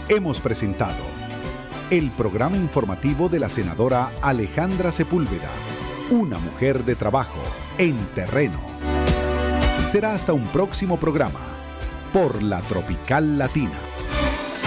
hemos presentado el programa informativo de la senadora Alejandra Sepúlveda, una mujer de trabajo en terreno. Será hasta un próximo programa por la Tropical Latina.